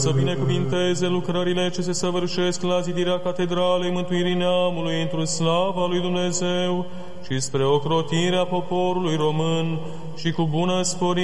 să binecuvinteze lucrările ce se săvârșesc la zidirea Catedralei Mântuirii Neamului într-o slava lui Dumnezeu și spre ocrotirea poporului român și cu bună sporire